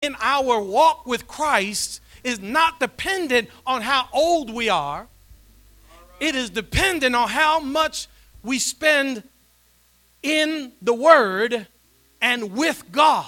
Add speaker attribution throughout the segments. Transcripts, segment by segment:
Speaker 1: in our walk with Christ is not dependent on how old we are. It is dependent on how much we spend in the Word and with God.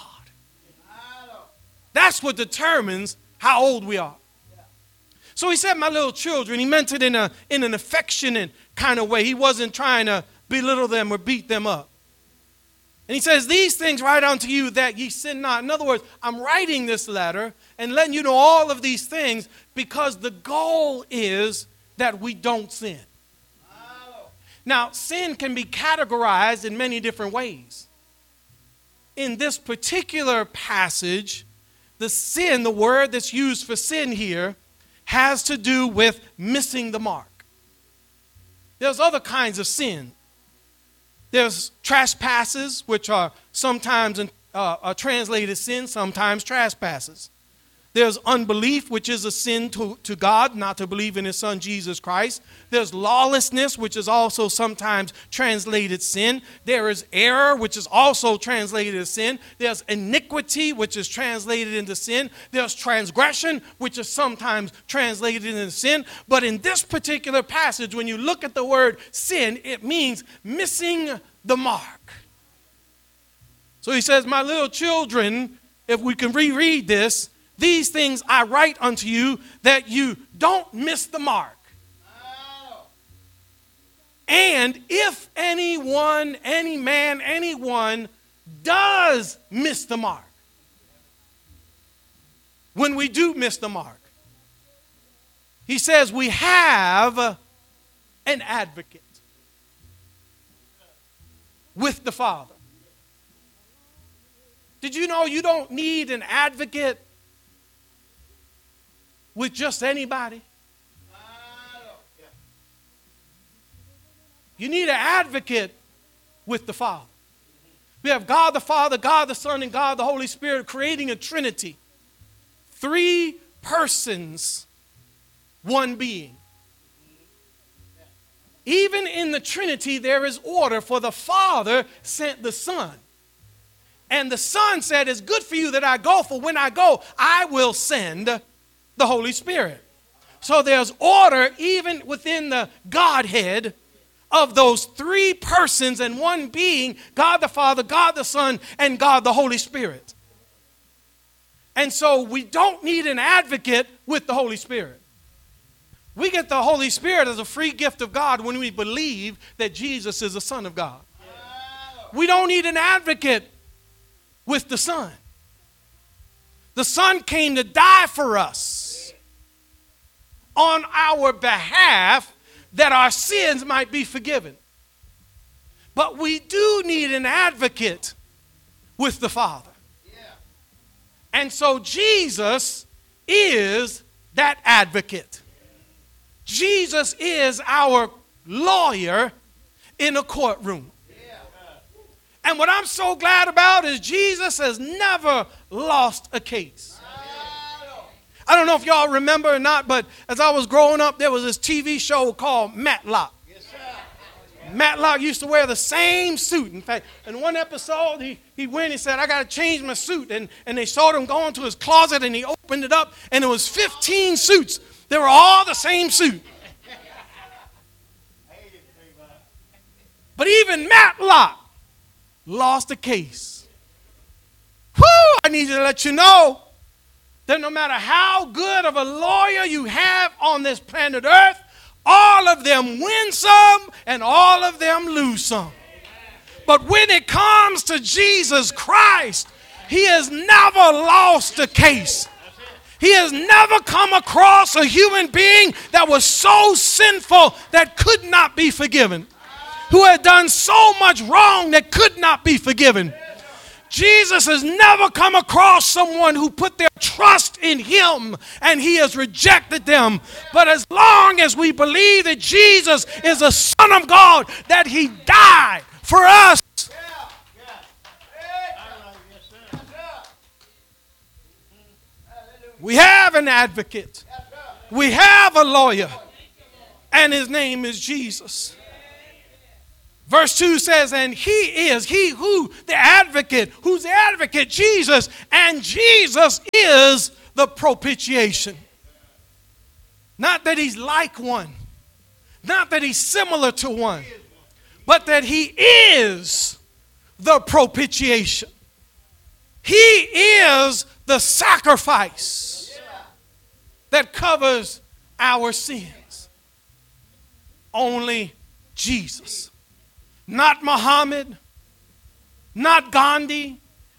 Speaker 1: That's what determines how old we are. So he said, my little children. He meant it in an affectionate kind of way. He wasn't trying to belittle them or beat them up. And he says, these things write unto you that ye sin not. In other words, I'm writing this letter and letting you know all of these things because the goal is that we don't sin. Now, sin can be categorized in many different ways. In this particular passage, the sin, the word that's used for sin here, has to do with missing the mark. There's other kinds of sin. There's trespasses, which are sometimes translated sin, sometimes trespasses. There's unbelief, which is a sin to God, not to believe in his son Jesus Christ. There's lawlessness, which is also sometimes translated sin. There is error, which is also translated as sin. There's iniquity, which is translated into sin. There's transgression, which is sometimes translated into sin. But in this particular passage, when you look at the word sin, it means missing the mark. So he says, my little children, if we can reread this, these things I write unto you that you don't miss the mark. And if anyone, any man, anyone does miss the mark, when we do miss the mark, he says we have an advocate with the Father. Did you know you don't need an advocate with just anybody? You need an advocate with the Father. We have God the Father, God the Son, and God the Holy Spirit creating a Trinity. 3 persons, 1 being. Even in the Trinity, there is order, for the Father sent the Son. And the Son said, it's good for you that I go, for when I go, I will send the Holy Spirit. So there's order even within the Godhead of those 3 persons and 1 being, God the Father, God the Son, and God the Holy Spirit. And so we don't need an advocate with the Holy Spirit. We get the Holy Spirit as a free gift of God when we believe that Jesus is the Son of God. We don't need an advocate with the Son. The Son came to die for us on our behalf that our sins might be forgiven. But we do need an advocate with the Father. And so Jesus is that advocate. Jesus is our lawyer in a courtroom. And what I'm so glad about is Jesus has never lost a case. I don't know if y'all remember or not, but as I was growing up, there was this TV show called Matlock. Matlock used to wear the same suit. In fact, in one episode, he went and said, I got to change my suit. And they saw him go into his closet, and he opened it up, and it was 15 suits. They were all the same suit. But even Matlock lost a case. Whew, I need to let you know that no matter how good of a lawyer you have on this planet Earth, all of them win some and all of them lose some. But when it comes to Jesus Christ, he has never lost a case. He has never come across a human being that was so sinful that could not be forgiven, who had done so much wrong that could not be forgiven. Jesus has never come across someone who put their trust in him and he has rejected them. But as long as we believe that Jesus is the Son of God, that he died for us, we have an advocate. We have a lawyer. And his name is Jesus. Verse 2 says, and the advocate, who's the advocate? Jesus. And Jesus is the propitiation. Not that he's like one, not that he's similar to one, but that he is the propitiation. He is the sacrifice that covers our sins. Only Jesus. Not Muhammad, not Gandhi,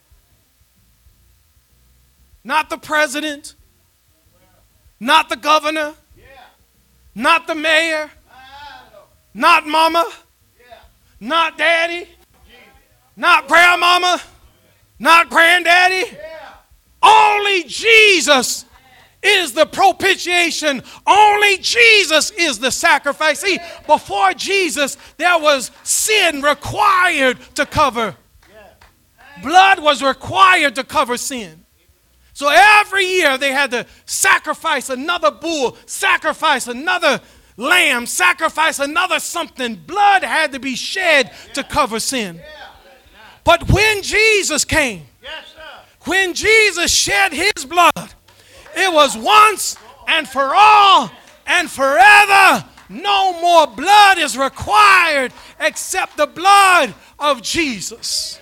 Speaker 1: not the president, not the governor, not the mayor, not mama, not daddy, not grandmama, not granddaddy. Only Jesus is the propitiation. Only Jesus is the sacrifice. See, before Jesus, there was sin required to cover. Blood was required to cover sin. So every year they had to sacrifice another bull, sacrifice another lamb, sacrifice another something. Blood had to be shed to cover sin. But when Jesus came, when Jesus shed his blood, it was once and for all and forever. No more blood is required except the blood of Jesus.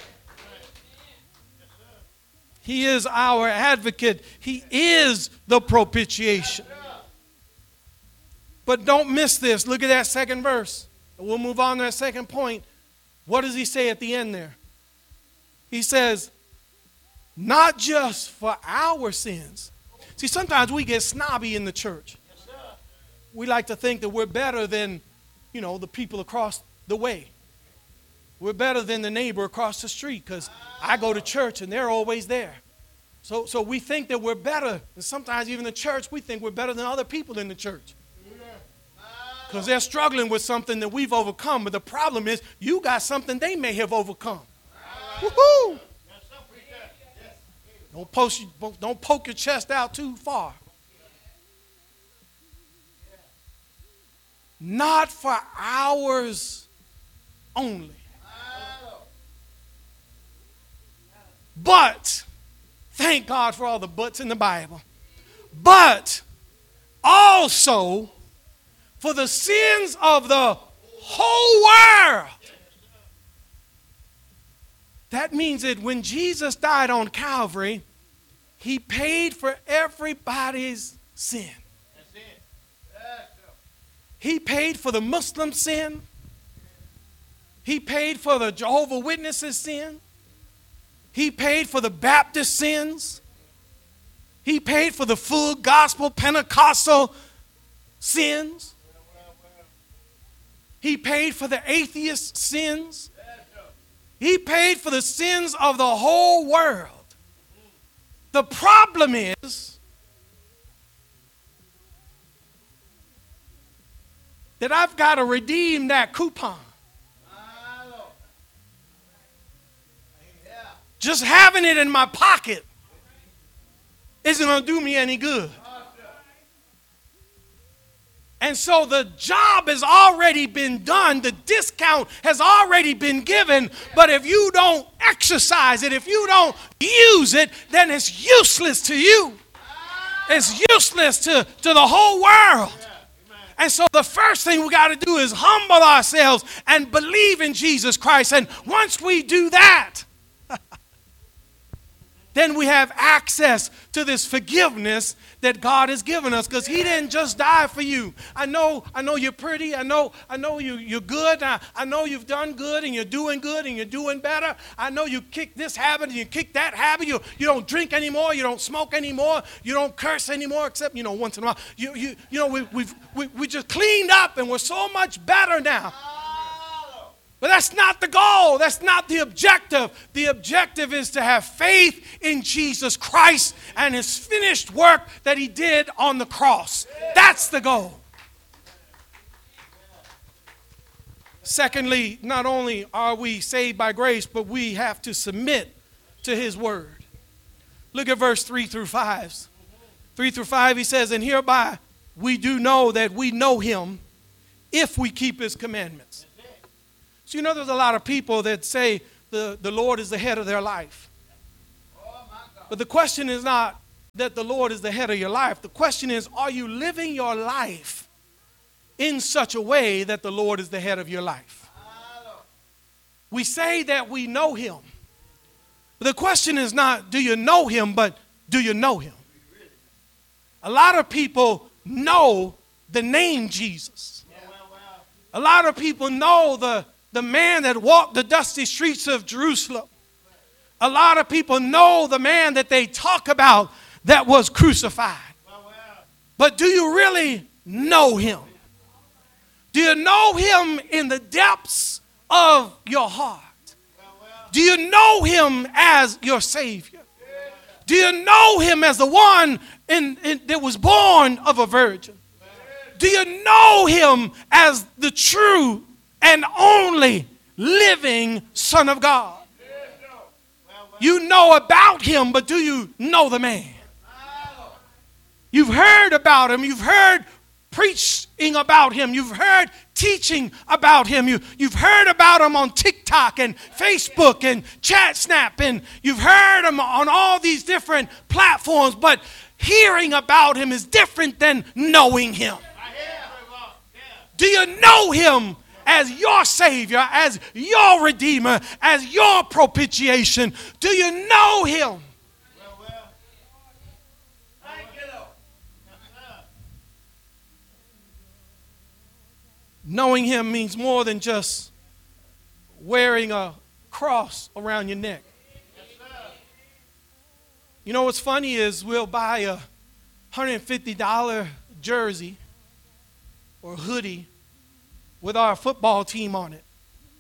Speaker 1: He is our advocate. He is the propitiation. But don't miss this. Look at that second verse. We'll move on to that second point. What does he say at the end there? He says, not just for our sins. See, sometimes we get snobby in the church. We like to think that we're better than, the people across the way. We're better than the neighbor across the street because I go to church and they're always there. So we think that we're better. And sometimes even the church, we think we're better than other people in the church. Because they're struggling with something that we've overcome. But the problem is you got something they may have overcome. Woo-hoo! Don't poke your chest out too far. Not for ours only. But, thank God for all the buts in the Bible. But also for the sins of the whole world. That means that when Jesus died on Calvary, he paid for everybody's sin. He paid for the Muslim sin. He paid for the Jehovah's Witnesses sin. He paid for the Baptist sins. He paid for the full gospel Pentecostal sins. He paid for the atheist sins. He paid for the sins of the whole world. The problem is that I've got to redeem that coupon. Just having it in my pocket isn't going to do me any good. And so the job has already been done. The discount has already been given. But if you don't exercise it, if you don't use it, then it's useless to you. It's useless to the whole world. And so the first thing we got to do is humble ourselves and believe in Jesus Christ. And once we do that, then we have access to this forgiveness that God has given us, because he didn't just die for you. I know you're pretty. I know you're good. I know you've done good and you're doing good and you're doing better. I know you kicked this habit and you kicked that habit. You don't drink anymore. You don't smoke anymore. You don't curse anymore, except once in a while. We just cleaned up and we're so much better now. But that's not the goal. That's not the objective. The objective is to have faith in Jesus Christ and his finished work that he did on the cross. That's the goal. Secondly, not only are we saved by grace, but we have to submit to his word. Look at verse 3 through 5. 3 through 5, he says, and hereby we do know that we know him if we keep his commandments. So you know there's a lot of people that say the Lord is the head of their life. But the question is not that the Lord is the head of your life. The question is, are you living your life in such a way that the Lord is the head of your life? We say that we know him. But the question is not, do you know him, but do you know him? A lot of people know the name Jesus. A lot of people know the man that walked the dusty streets of Jerusalem. A lot of people know the man that they talk about that was crucified. But do you really know him? Do you know him in the depths of your heart? Do you know him as your Savior? Do you know him as the one that was born of a virgin? Do you know him as the true and only living Son of God? You know about him, but do you know the man? You've heard about him. You've heard preaching about him. You've heard teaching about him. You've heard about him on TikTok and Facebook and ChatSnap, and you've heard him on all these different platforms, but hearing about him is different than knowing him. Do you know him as your Savior, as your Redeemer, as your propitiation? Do you know him? Knowing him means more than just wearing a cross around your neck. You know what's funny is we'll buy a $150 jersey or hoodie with our football team on it,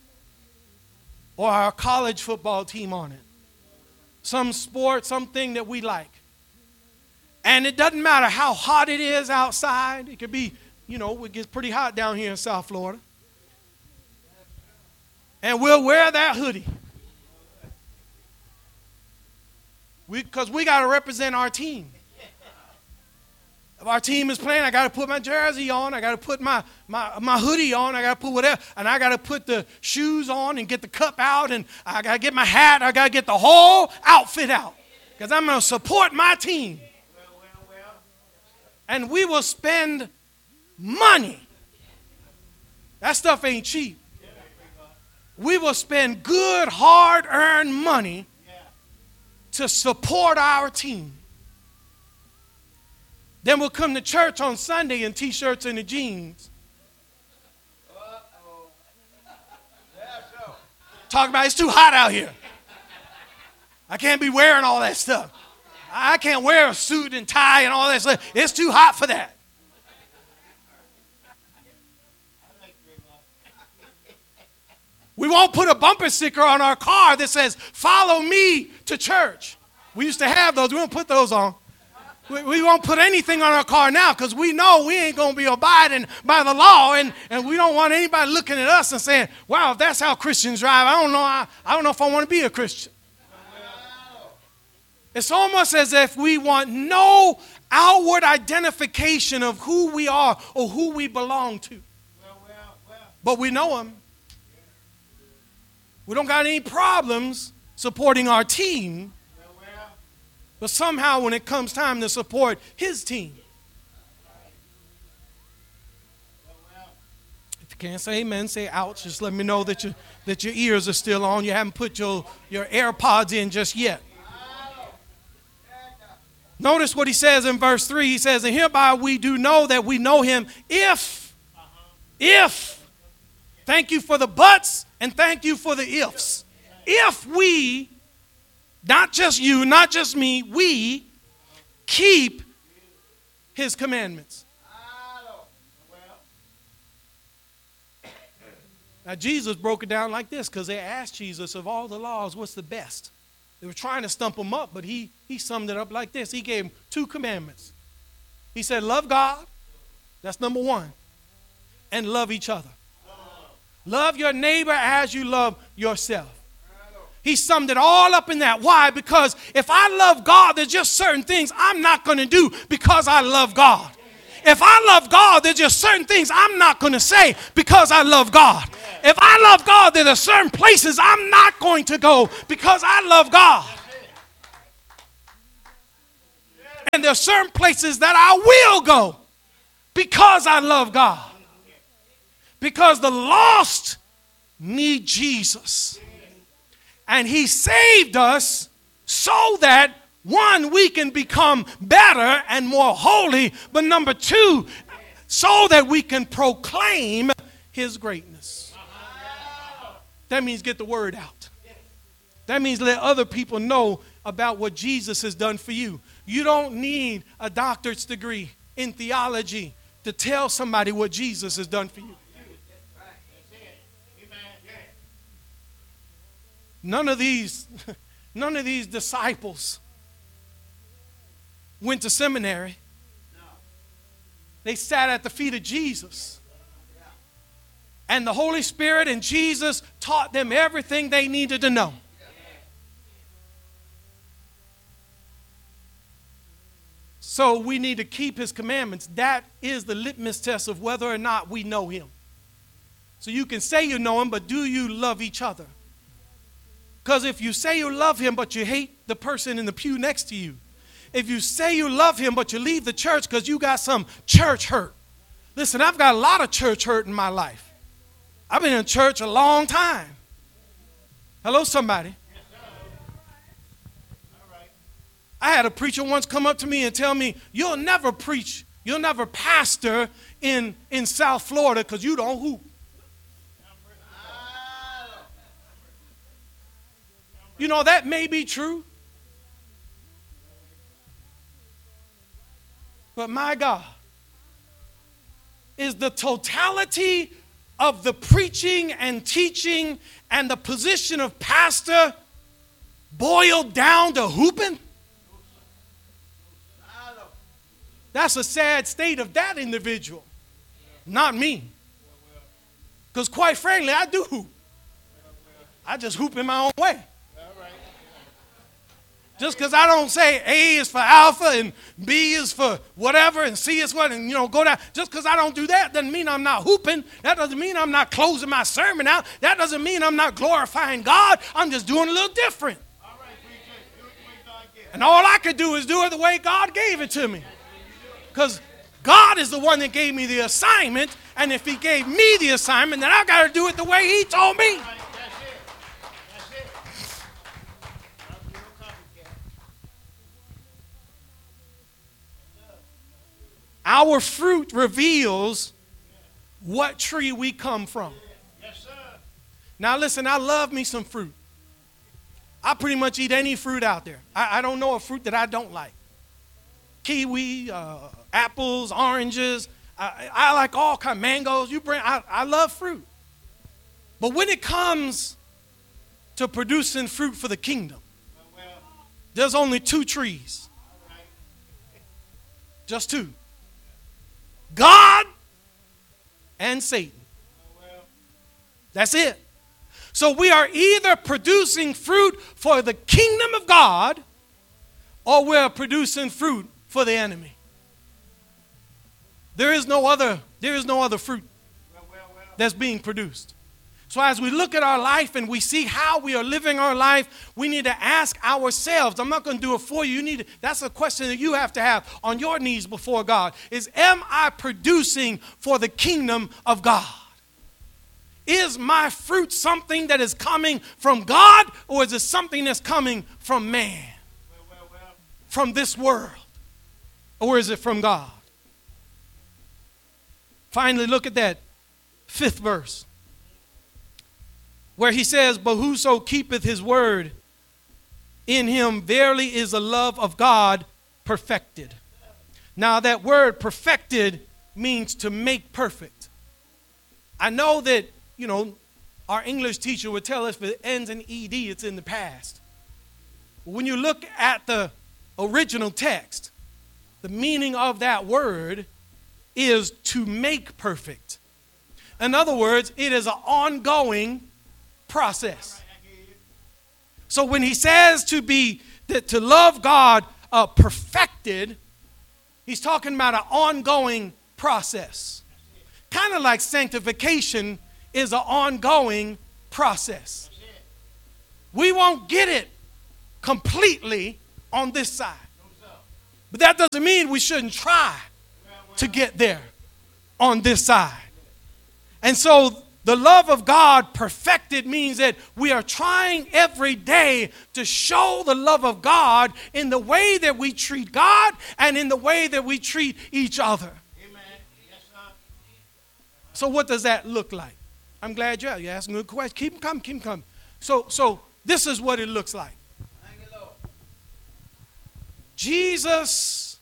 Speaker 1: or our college football team on it, some sport, something that we like. And it doesn't matter how hot it is outside. It could be, it gets pretty hot down here in South Florida. And we'll wear that hoodie. Because we got to represent our team. If our team is playing, I got to put my jersey on. I got to put my hoodie on. I got to put whatever. And I got to put the shoes on and get the cup out. And I got to get my hat. I got to get the whole outfit out. Because I'm going to support my team. And we will spend money. That stuff ain't cheap. We will spend good, hard-earned money to support our team. Then we'll come to church on Sunday in T-shirts and the jeans. Talk about it's too hot out here. I can't be wearing all that stuff. I can't wear a suit and tie and all that stuff. It's too hot for that. We won't put a bumper sticker on our car that says, "Follow me to church." We used to have those. We won't put those on. We won't put anything on our car now because we know we ain't going to be abiding by the law, and we don't want anybody looking at us and saying, "Wow, if that's how Christians drive, I don't know if I want to be a Christian." It's almost as if we want no outward identification of who we are or who we belong to. But we know him. We don't got any problems supporting our team. But somehow when it comes time to support his team. If you can't say amen, say ouch. Just let me know that your ears are still on. You haven't put your AirPods in just yet. Notice what he says in verse 3. He says, "And hereby we do know that we know him if, thank you for the buts and thank you for the ifs. If we, not just you, not just me, we keep his commandments." Now, Jesus broke it down like this because they asked Jesus, of all the laws, what's the best? They were trying to stump him up, but he summed it up like this. He gave him 2 commandments. He said, love God, that's number 1, and love each other. Love your neighbor as you love yourself. He summed it all up in that. Why? Because if I love God, there's just certain things I'm not going to do because I love God. If I love God, there's just certain things I'm not going to say because I love God. If I love God, there are certain places I'm not going to go because I love God. And there are certain places that I will go because I love God. Because the lost need Jesus. And he saved us so that, one, we can become better and more holy, but number two, so that we can proclaim his greatness. That means get the word out. That means let other people know about what Jesus has done for you. You don't need a doctorate degree in theology to tell somebody what Jesus has done for you. None of these disciples went to seminary. They sat at the feet of Jesus. And the Holy Spirit and Jesus taught them everything they needed to know. So we need to keep his commandments. That is the litmus test of whether or not we know him. So you can say you know him, but do you love each other? Because if you say you love him, but you hate the person in the pew next to you, if you say you love him, but you leave the church because you got some church hurt. Listen, I've got a lot of church hurt in my life. I've been in church a long time. Hello, somebody. I had a preacher once come up to me and tell me, you'll never preach, you'll never pastor in South Florida because you don't hoop. You know, that may be true. But my God, is the totality of the preaching and teaching and the position of pastor boiled down to hooping? That's a sad state of that individual, not me. Because quite frankly, I do hoop. I just hoop in my own way. Just because I don't say A is for alpha and B is for whatever and C is what, and go down. Just because I don't do that doesn't mean I'm not hooping. That doesn't mean I'm not closing my sermon out. That doesn't mean I'm not glorifying God. I'm just doing a little different. And all I could do is do it the way God gave it to me. Because God is the one that gave me the assignment, and if he gave me the assignment, then I got to do it the way he told me. Our fruit reveals what tree we come from. Yes, sir. Now listen, I love me some fruit. I pretty much eat any fruit out there. I don't know a fruit that I don't like. Kiwi, apples, oranges. I like all kinds of mangoes. I love fruit. But when it comes to producing fruit for the kingdom, there's only two trees. Just two. God and Satan. That's it. So we are either producing fruit for the kingdom of God or we're producing fruit for the enemy. There is no other fruit that's being produced. So as we look at our life and we see how we are living our life, we need to ask ourselves. I'm not going to do it for you. That's a question that you have to have on your knees before God. Am I producing for the kingdom of God? Is my fruit something that is coming from God, or is it something that's coming from man? From this world? Or is it from God? Finally, look at that 5th verse, where he says, but whoso keepeth his word, in him verily is the love of God perfected. Now that word perfected means to make perfect. I know that, our English teacher would tell us if it ends in ed, it's in the past. But when you look at the original text, the meaning of that word is to make perfect. In other words, it is an ongoing process. So when he says to love God perfected, He's talking about an ongoing process. Kind of like sanctification is an ongoing process. We won't get it completely on this side. But that doesn't mean we shouldn't try to get there on this side. And so the love of God perfected means that we are trying every day to show the love of God in the way that we treat God and in the way that we treat each other. Amen. Yes, sir. So what does that look like? I'm glad you're asking a good question. Keep them coming. So this is what it looks like. Thank you, Lord. Jesus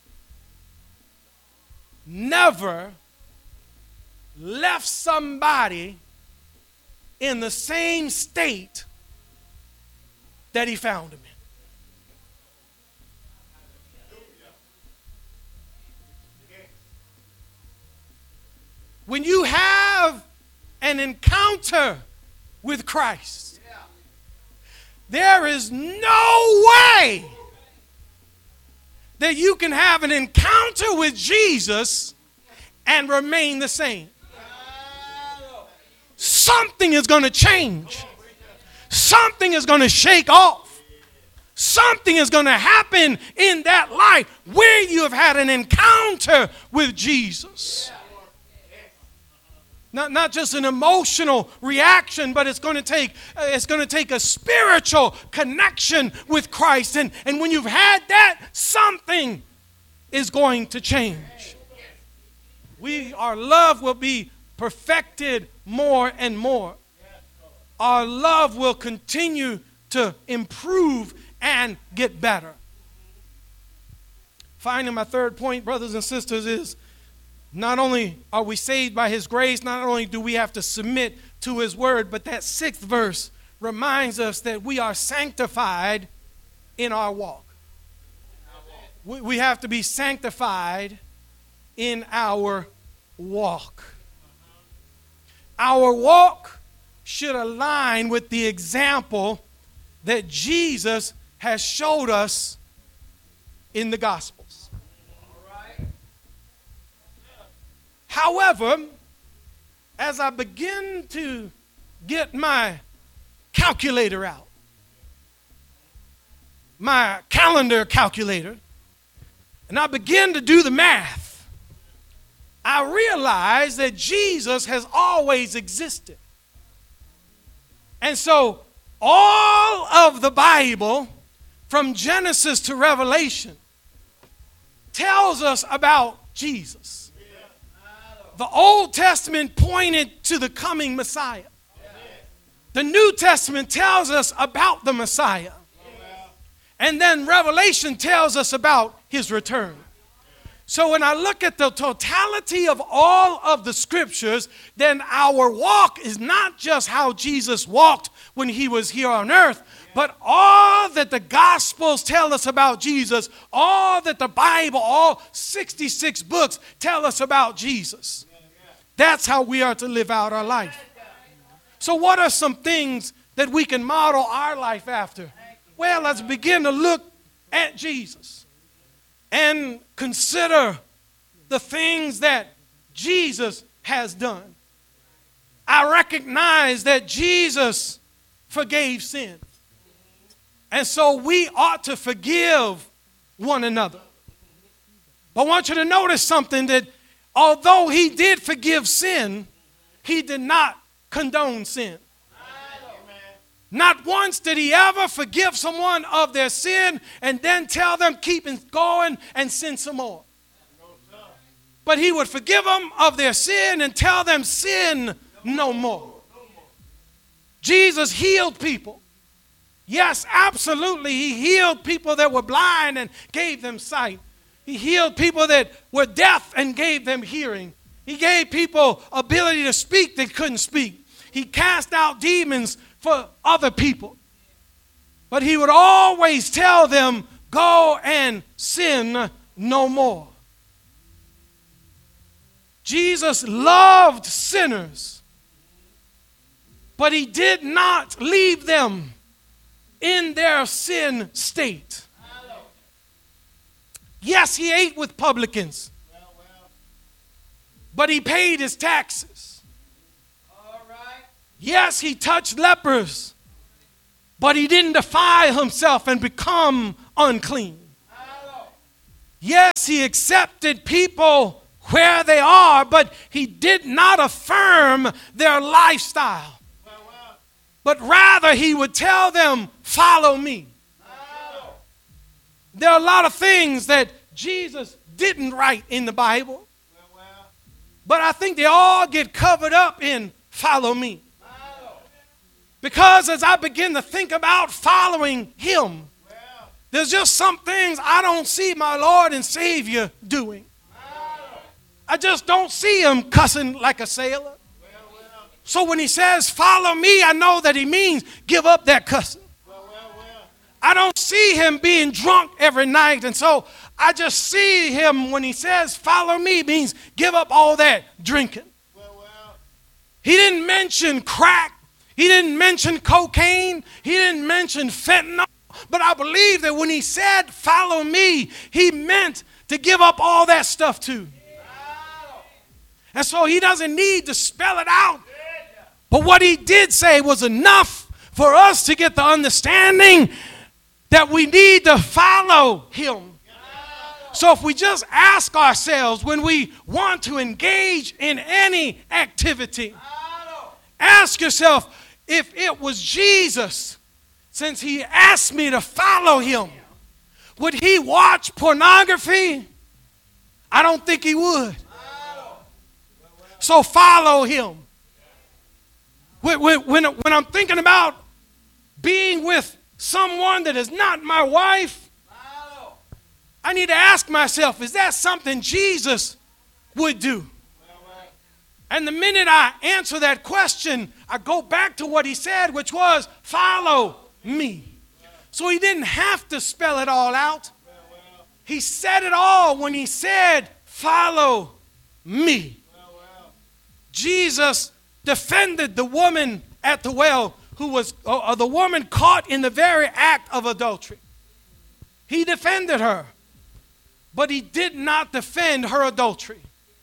Speaker 1: never left somebody in the same state that he found him in. When you have an encounter with Christ, there is no way that you can have an encounter with Jesus and remain the same. Something is going to change. Something is going to shake off. Something is going to happen in that life where you have had an encounter with Jesus. Not just an emotional reaction, but it's going to take a spiritual connection with Christ. And when you've had that, something is going to change. Our love will be perfected more and more. Our love will continue to improve and get better. Finally, my third point, brothers and sisters, is not only are we saved by his grace, not only do we have to submit to his word, but that sixth verse reminds us that we are sanctified in our walk. We have to be sanctified in our walk. Our walk should align with the example that Jesus has showed us in the Gospels. However, as I begin to get my calculator out, my calendar calculator, and I begin to do the math, I realize that Jesus has always existed. And so all of the Bible, from Genesis to Revelation, tells us about Jesus. The Old Testament pointed to the coming Messiah. The New Testament tells us about the Messiah. And then Revelation tells us about his return. So when I look at the totality of all of the scriptures, then our walk is not just how Jesus walked when he was here on earth, but all that the Gospels tell us about Jesus, all that the Bible, all 66 books tell us about Jesus. That's how we are to live out our life. So what are some things that we can model our life after? Well, let's begin to look at Jesus and consider the things that Jesus has done. I recognize that Jesus forgave sin. And so we ought to forgive one another. But I want you to notice something, that although he did forgive sin, he did not condone sin. Not once did he ever forgive someone of their sin and then tell them keep going and sin some more. But he would forgive them of their sin and tell them sin no more. Jesus healed people. Yes, absolutely. He healed people that were blind and gave them sight. He healed people that were deaf and gave them hearing. He gave people ability to speak that couldn't speak. He cast out demons for other people. But he would always tell them, go and sin no more. Jesus loved sinners, but he did not leave them in their sin state. Yes, he ate with publicans, but he paid his taxes. Yes, he touched lepers, but he didn't defile himself and become unclean. Yes, he accepted people where they are, but he did not affirm their lifestyle. But rather he would tell them, follow me. There are a lot of things that Jesus didn't write in the Bible, but I think they all get covered up in follow me. Because as I begin to think about following him, there's just some things I don't see my Lord and Savior doing. I just don't see him cussing like a sailor. So when he says, follow me, I know that he means give up that cussing. I don't see him being drunk every night. And so I just see him when he says, follow me, means give up all that drinking. He didn't mention crack. He didn't mention cocaine. He didn't mention fentanyl. But I believe that when he said, follow me, he meant to give up all that stuff too. And so he doesn't need to spell it out. But what he did say was enough for us to get the understanding that we need to follow him. So if we just ask ourselves when we want to engage in any activity, ask yourself, if it was Jesus, since he asked me to follow him, would he watch pornography? I don't think he would. So follow him. When I'm thinking about being with someone that is not my wife, I need to ask myself, is that something Jesus would do? And the minute I answer that question, I go back to what he said, which was, follow me. So he didn't have to spell it all out. He said it all when he said, follow me. Jesus defended the woman at the well who was the woman caught in the very act of adultery. He defended her, but he did not defend her adultery.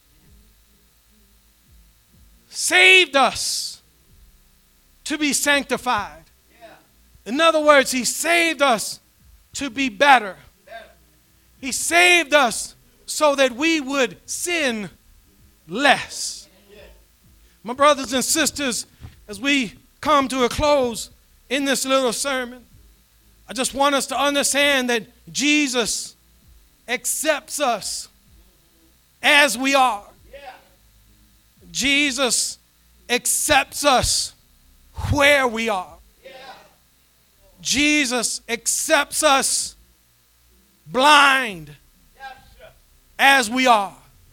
Speaker 1: Saved us to be sanctified. In other words, he saved us to be better. He saved us so that we would sin less. My brothers and sisters, as we come to a close in this little sermon, I just want us to understand that Jesus accepts us as we are. Jesus accepts us where we are. Jesus accepts us blind as we are.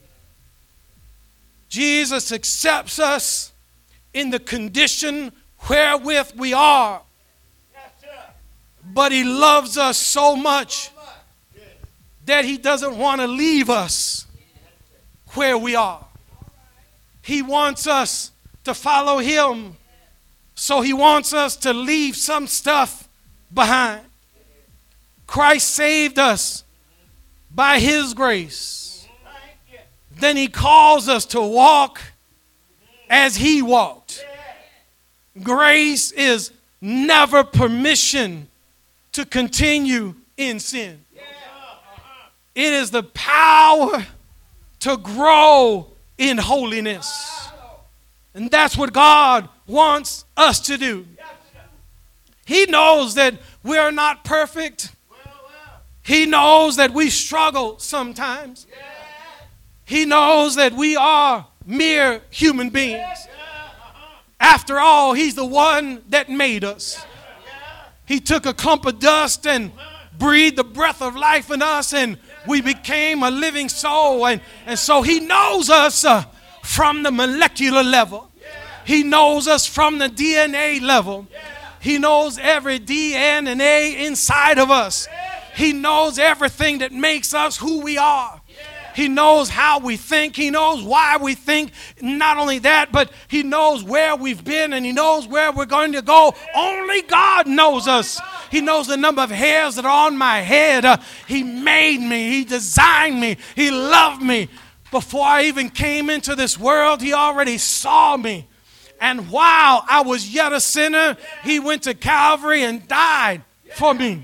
Speaker 1: Jesus accepts us in the condition wherewith we are. But he loves us so much that he doesn't want to leave us where we are. He wants us to follow him, so he wants us to leave some stuff behind. Christ saved us by his grace. Then he calls us to walk as he walked. Grace is never permission to continue in sin. It is the power to grow in holiness. And that's what God wants us to do. He knows that we are not perfect. He knows that we struggle sometimes. He knows that we are mere human beings. After all, he's the one that made us. He took a clump of dust and breathed the breath of life in us, and we became a living soul. And so he knows us from the molecular level. He knows us from the DNA level. He knows every DNA inside of us. He knows everything that makes us who we are. He knows how we think. He knows why we think. Not only that, but he knows where we've been and he knows where we're going to go. Only God knows us. He knows the number of hairs that are on my head. He made me. He designed me. He loved me. Before I even came into this world, he already saw me. And while I was yet a sinner, he went to Calvary and died for me.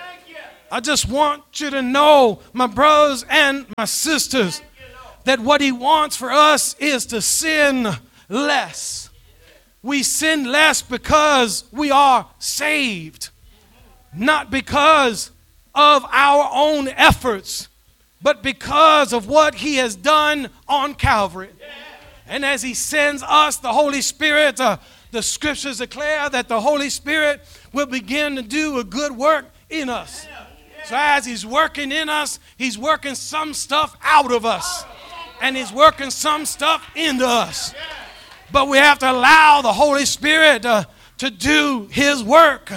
Speaker 1: I just want you to know, my brothers and my sisters, that what he wants for us is to sin less. We sin less because we are saved, not because of our own efforts, but because of what he has done on Calvary. And as he sends us the Holy Spirit, the scriptures declare that the Holy Spirit will begin to do a good work in us. So as he's working in us, he's working some stuff out of us. And he's working some stuff into us. But we have to allow the Holy Spirit to do his work.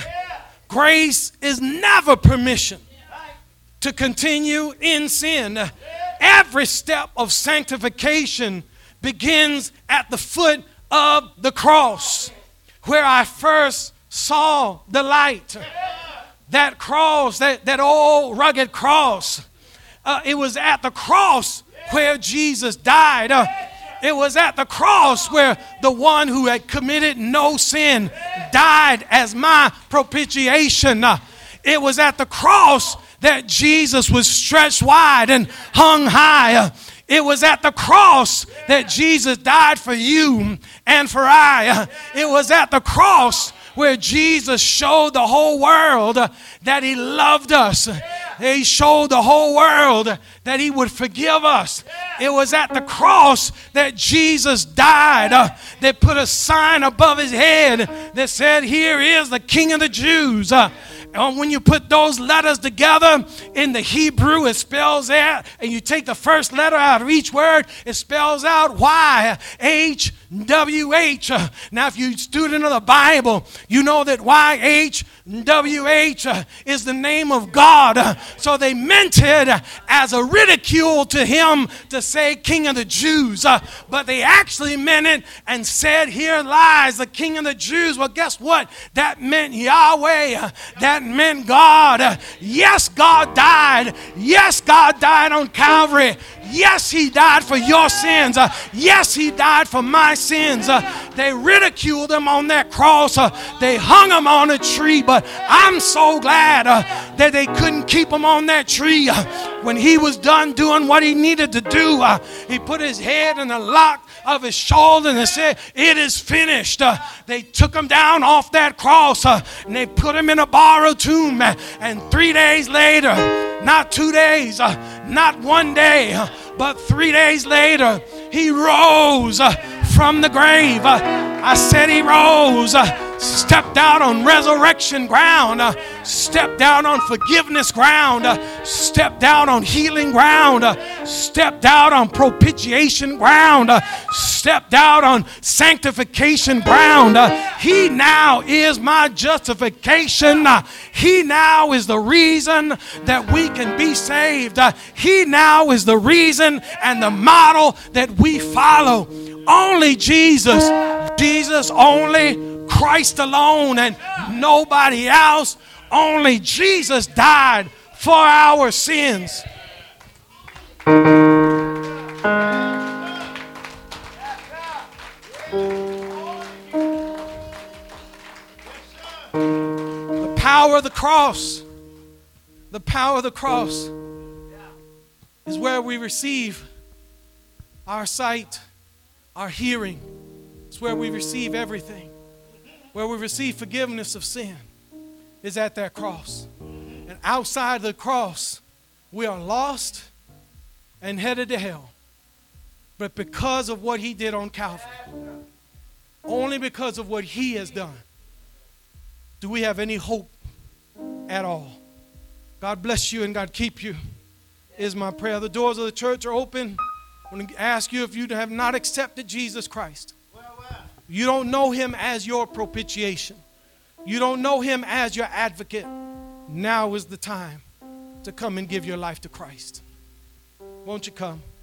Speaker 1: Grace is never permission to continue in sin. Every step of sanctification begins at the foot of the cross, where I first saw the light. That cross, that old rugged cross, it was at the cross where Jesus died. It was at the cross where the one who had committed no sin died as my propitiation. It was at the cross that Jesus was stretched wide and hung high. It was at the cross that Jesus died for you and for I. It was at the cross where Jesus showed the whole world that he loved us. He showed the whole world that he would forgive us. It was at the cross that Jesus died. They put a sign above his head that said, "Here is the King of the Jews." And when you put those letters together in the Hebrew, it spells out, and you take the first letter out of each word, it spells out YHWH. Now, if you're a student of the Bible, you know that YHWH is the name of God. So they meant it as a ridicule to him to say King of the Jews. But they actually meant it and said, "Here lies the King of the Jews." Well, guess what? That meant Yahweh. That meant God. Yes, God died. Yes, God died on Calvary. Yes, he died for your sins. Yes, he died for my sins. They ridiculed him on that cross. They hung him on a tree. But I'm so glad that they couldn't keep him on that tree. When he was done doing what he needed to do, he put his head in the lock of his shoulder and they said, "It is finished." They took him down off that cross and they put him in a borrowed tomb. And 3 days later, not 2 days, not 1 day, but 3 days later, he rose from the grave. I said he rose, stepped out on resurrection ground, stepped out on forgiveness ground, stepped out on healing ground, stepped out on propitiation ground, stepped out on sanctification ground. He now is my justification. He now is the reason that we can be saved. He now is the reason and the model that we follow. Only Jesus, Jesus only, Christ alone, and nobody else. Only Jesus died for our sins. The power of the cross, the power of the cross is where we receive our sight, our hearing. It's where we receive everything. Where we receive forgiveness of sin is at that cross. And outside the cross, we are lost and headed to hell. But because of what he did on Calvary, only because of what he has done, do we have any hope at all. God bless you and God keep you is my prayer. The doors of the church are open. I want to ask you, if you have not accepted Jesus Christ, you don't know him as your propitiation, you don't know him as your advocate, now is the time to come and give your life to Christ. Won't you come?